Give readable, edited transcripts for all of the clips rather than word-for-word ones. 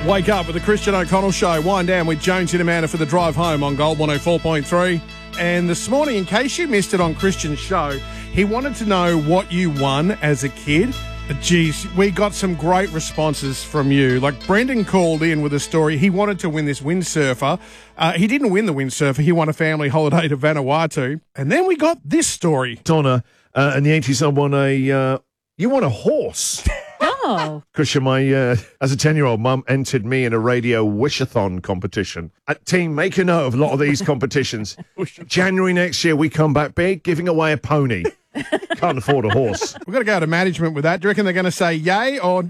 Wake up with the Christian O'Connell Show. Wind down with Jones and Amanda for the drive home on Gold 104.3. And this morning, in case you missed it on Christian's show, he wanted to know what you won as a kid. Geez, we got some great responses from you. Like Brendan called in with a story. He wanted to win this windsurfer. He didn't win the windsurfer. He won a family holiday to Vanuatu. And then we got this story. Donna, in the 80s, you won a horse. Oh. Christian, as a 10-year-old, Mum entered me in a radio wish-a-thon competition. Team, make a note of a lot of these competitions. January next year, we come back big, giving away a pony. Can't afford a horse. We've got to go to management with that. Do you reckon they're going to say yay or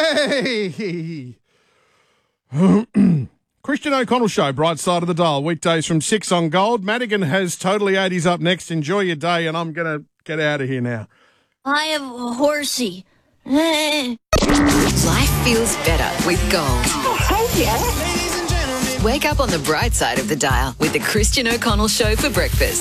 nay? Christian O'Connell Show, bright side of the dial, weekdays from 6 on Gold. Madigan has Totally 80s up next. Enjoy your day, and I'm going to get out of here now. I have a horsey. Life feels better with Gold. Oh, thank you. Wake up on the bright side of the dial with the Christian O'Connell Show for breakfast.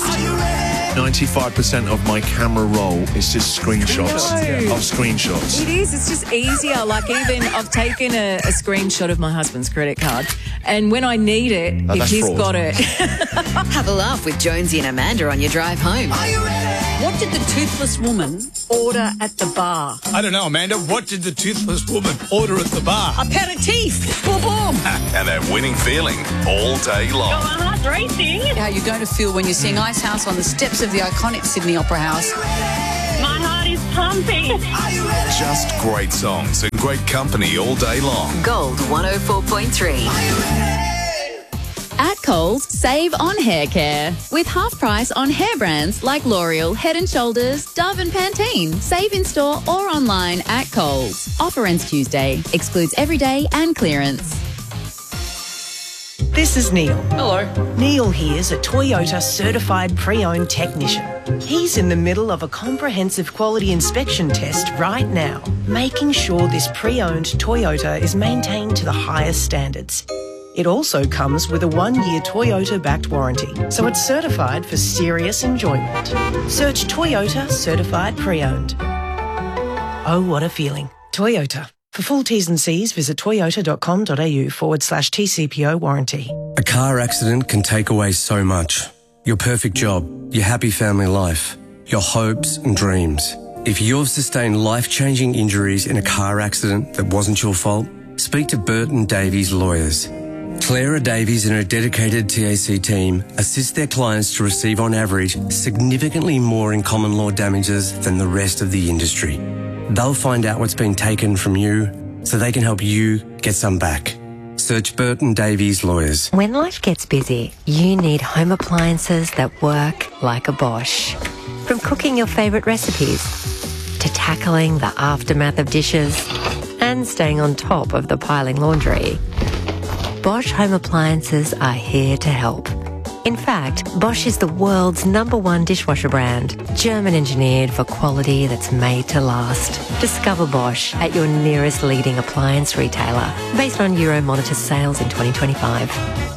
95% of my camera roll is just screenshots of screenshots. It is. It's just easier. Like, even I've taken a screenshot of my husband's credit card, and when I need it, if he's got it. Have a laugh with Jonesy and Amanda on your drive home. What did the toothless woman order at the bar? I don't know, Amanda. What did the toothless woman order at the bar? A pair of teeth. Boom, boom. And that winning feeling all day long. My heart's racing. How you're going to feel when you're seeing Icehouse on the steps of the iconic Sydney Opera House. My heart is pumping. Just great songs and great company all day long. Gold 104.3. At Coles, save on hair care. With half price on hair brands like L'Oreal, Head & Shoulders, Dove and Pantene. Save in store or online at Coles. Offer ends Tuesday. Excludes everyday and clearance. This is Neil. Hello. Neil here is a Toyota certified pre-owned technician. He's in the middle of a comprehensive quality inspection test right now, making sure this pre-owned Toyota is maintained to the highest standards. It also comes with a 1-year Toyota-backed warranty, so it's certified for serious enjoyment. Search Toyota Certified Pre-Owned. Oh, what a feeling. Toyota. For full T's and C's, visit toyota.com.au/TCPO warranty. A car accident can take away so much. Your perfect job, your happy family life, your hopes and dreams. If you've sustained life-changing injuries in a car accident that wasn't your fault, speak to Burton Davies Lawyers. Clara Davies and her dedicated TAC team assist their clients to receive, on average, significantly more in common law damages than the rest of the industry. They'll find out what's been taken from you so they can help you get some back. Search Burton Davies Lawyers. When life gets busy, you need home appliances that work like a Bosch. From cooking your favourite recipes to tackling the aftermath of dishes and staying on top of the piling laundry, Bosch home appliances are here to help. In fact, Bosch is the world's #1 dishwasher brand, German engineered for quality that's made to last. Discover Bosch at your nearest leading appliance retailer, based on Euromonitor sales in 2025.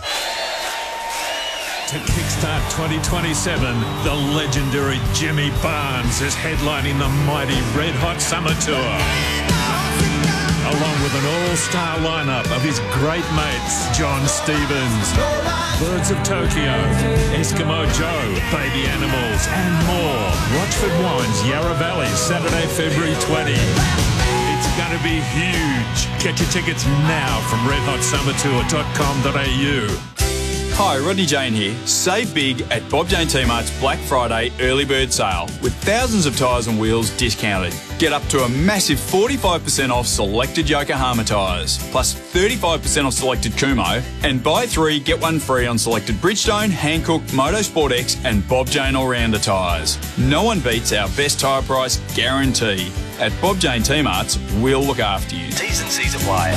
To kickstart 2027, the legendary Jimmy Barnes is headlining the mighty Red Hot Summer Tour. Along with an all-star lineup of his great mates, John Stevens, Birds of Tokyo, Eskimo Joe, Baby Animals, and more. Rochford Wines, Yarra Valley, Saturday, February 20. It's going to be huge. Get your tickets now from redhotsummertour.com.au. Hi, Rodney Jane here. Save big at Bob Jane T-Mart's Black Friday early bird sale with thousands of tyres and wheels discounted. Get up to a massive 45% off selected Yokohama tyres, plus 35% off selected Kumo, and buy 3, get 1 free on selected Bridgestone, Hankook, Motorsport X and Bob Jane All-Rounder tyres. No one beats our best tyre price guarantee. At Bob Jane T-Mart's, we'll look after you. T's and C's apply.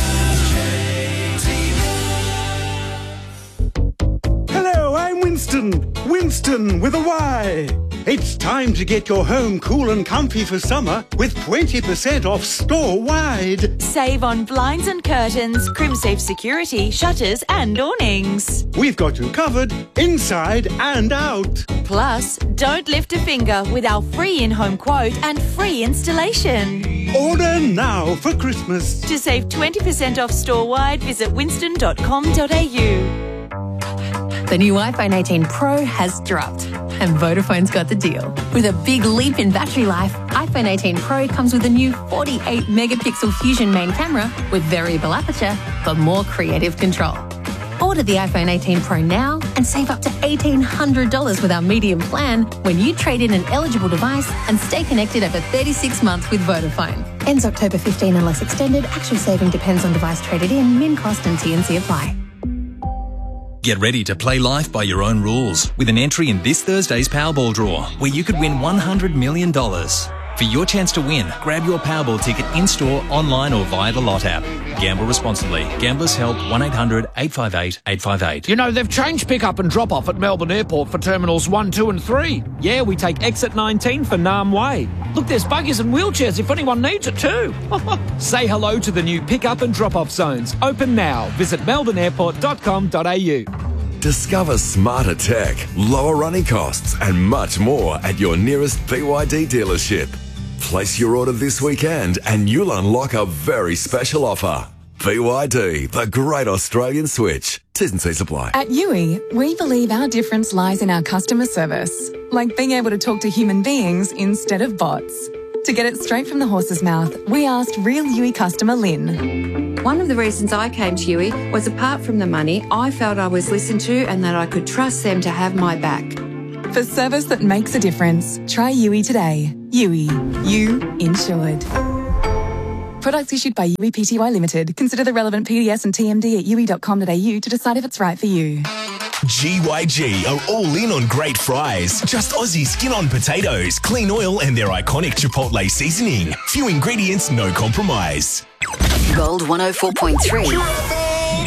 I'm Winston with a Y. It's time to get your home cool and comfy for summer with 20% off store-wide. Save on blinds and curtains, CrimSafe security, shutters and awnings. We've got you covered inside and out. Plus, don't lift a finger with our free in-home quote and free installation. Order now for Christmas. To save 20% off store-wide, visit winston.com.au. The new iPhone 18 Pro has dropped, and Vodafone's got the deal. With a big leap in battery life, iPhone 18 Pro comes with a new 48-megapixel Fusion main camera with variable aperture for more creative control. Order the iPhone 18 Pro now and save up to $1,800 with our medium plan when you trade in an eligible device and stay connected over 36 months with Vodafone. Ends October 15 unless extended. Actual saving depends on device traded in. Min cost and T&C apply. Get ready to play life by your own rules with an entry in this Thursday's Powerball draw, where you could win $100 million. For your chance to win, grab your Powerball ticket in-store, online or via the Lot app. Gamble responsibly. Gamblers Help 1-800-858-858. You know, they've changed pick-up and drop-off at Melbourne Airport for Terminals 1, 2 and 3. Yeah, we take exit 19 for Nam Way. Look, there's buggies and wheelchairs if anyone needs it too. Say hello to the new pick-up and drop-off zones. Open now. Visit melbourneairport.com.au. Discover smarter tech, lower running costs and much more at your nearest BYD dealership. Place your order this weekend and you'll unlock a very special offer. BYD, the great Australian switch. T's and C's apply. At Yui, we believe our difference lies in our customer service, like being able to talk to human beings instead of bots. To get it straight from the horse's mouth, we asked real Yui customer Lynn. One of the reasons I came to Yui was, apart from the money, I felt I was listened to and that I could trust them to have my back. For service that makes a difference, try Yui today. Yui, you insured. Products issued by Yui Pty Limited. Consider the relevant PDS and TMD at yui.com.au to decide if it's right for you. GYG are all in on great fries. Just Aussie skin-on potatoes, clean oil and their iconic Chipotle seasoning. Few ingredients, no compromise. Gold 104.3.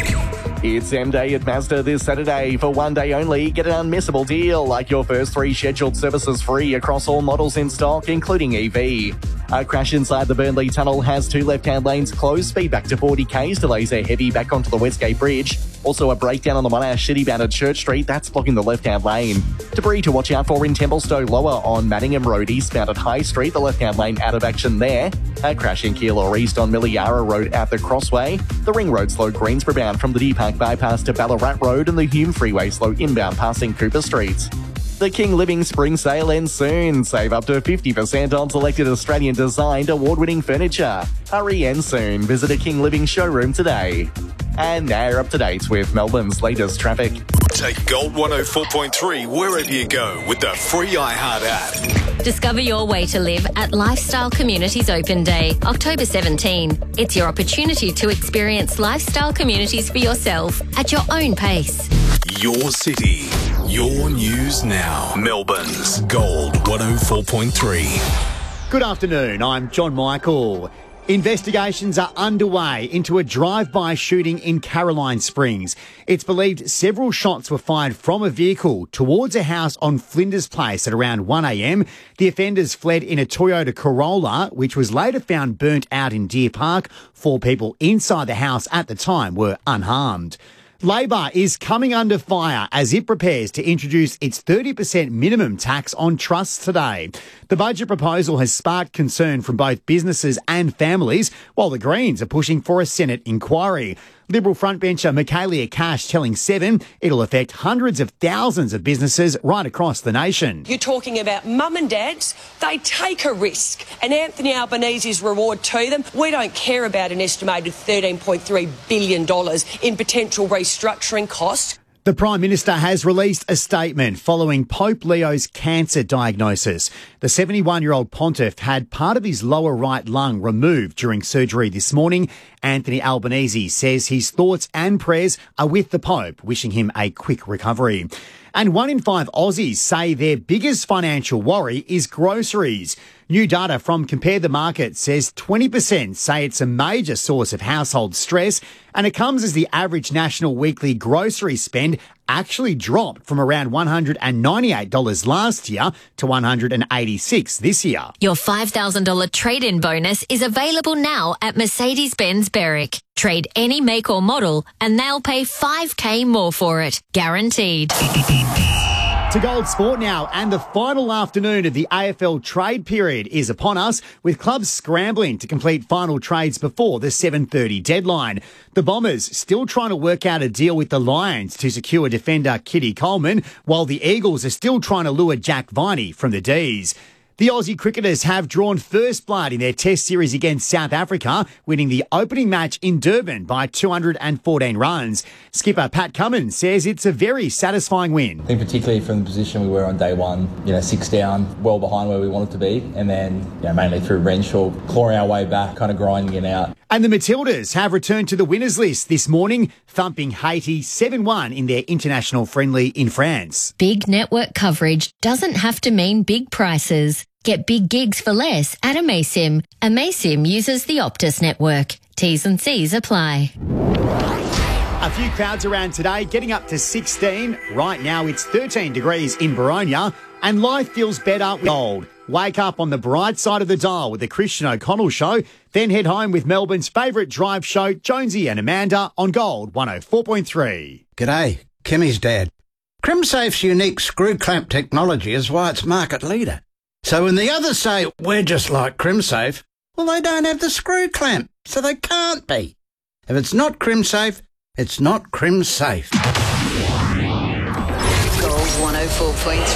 It's M-Day at Mazda this Saturday. For one day only, get an unmissable deal, like your first 3 scheduled services free across all models in stock, including EV. A crash inside the Burnley Tunnel has 2 left-hand lanes closed, speed back to 40 k's, delays are heavy back onto the Westgate Bridge. Also a breakdown on the Monash City-bound at Church Street, that's blocking the left-hand lane. Debris to watch out for in Templestowe Lower on Manningham Road eastbound at High Street, the left-hand lane out of action there. A crash in Keilor East on Milliara Road at the Crossway. The Ring Road slow Greensborough bound from the D-Park bypass to Ballarat Road, and the Hume Freeway slow inbound passing Cooper Street. The King Living Spring Sale ends soon. Save up to 50% on selected Australian-designed award-winning furniture. Hurry and soon. Visit a King Living showroom today. And now you're up to date with Melbourne's latest traffic. Take Gold 104.3 wherever you go with the free iHeart app. Discover your way to live at Lifestyle Communities Open Day, October 17. It's your opportunity to experience lifestyle communities for yourself at your own pace. Your city, your news now. Melbourne's Gold 104.3. Good afternoon, I'm John Michael. Investigations are underway into a drive-by shooting in Caroline Springs. It's believed several shots were fired from a vehicle towards a house on Flinders Place at around 1 a.m. The offenders fled in a Toyota Corolla, which was later found burnt out in Deer Park. 4 people inside the house at the time were unharmed. Labor is coming under fire as it prepares to introduce its 30% minimum tax on trusts today. The budget proposal has sparked concern from both businesses and families, while the Greens are pushing for a Senate inquiry. Liberal frontbencher Michaelia Cash telling Seven it'll affect hundreds of thousands of businesses right across the nation. You're talking about mum and dads. They take a risk, and Anthony Albanese's reward to them. We don't care about an estimated $13.3 billion in potential restructuring costs. The Prime Minister has released a statement following Pope Leo's cancer diagnosis. The 71-year-old pontiff had part of his lower right lung removed during surgery this morning. Anthony Albanese says his thoughts and prayers are with the Pope, wishing him a quick recovery. And 1 in 5 Aussies say their biggest financial worry is groceries. New data from Compare the Market says 20% say it's a major source of household stress, and it comes as the average national weekly grocery spend actually dropped from around $198 last year to $186 this year. Your $5,000 trade-in bonus is available now at Mercedes-Benz Berwick. Trade any make or model and they'll pay $5,000 more for it, guaranteed. To Gold Sport now, and the final afternoon of the AFL trade period is upon us, with clubs scrambling to complete final trades before the 7:30 deadline. The Bombers still trying to work out a deal with the Lions to secure defender Kitty Coleman, while the Eagles are still trying to lure Jack Viney from the D's. The Aussie cricketers have drawn first blood in their Test series against South Africa, winning the opening match in Durban by 214 runs. Skipper Pat Cummins says it's a very satisfying win. I think particularly from the position we were on day one, 6 down, well behind where we wanted to be, and then mainly through Renshaw, clawing our way back, kind of grinding it out. And the Matildas have returned to the winners list this morning, thumping Haiti 7-1 in their international friendly in France. Big network coverage doesn't have to mean big prices. Get big gigs for less at Amaysim. Amaysim uses the Optus network. T's and C's apply. A few crowds around today, getting up to 16. Right now it's 13 degrees in Baronia, and life feels better with Gold. Wake up on the bright side of the dial with the Christian O'Connell Show, then head home with Melbourne's favourite drive show, Jonesy and Amanda, on Gold 104.3. G'day, Kimmy's dad. CrimSafe's unique screw clamp technology is why it's market leader. So when the others say, we're just like CrimSafe, well, they don't have the screw clamp, so they can't be. If it's not CrimSafe, it's not CrimSafe. Gold 104.3.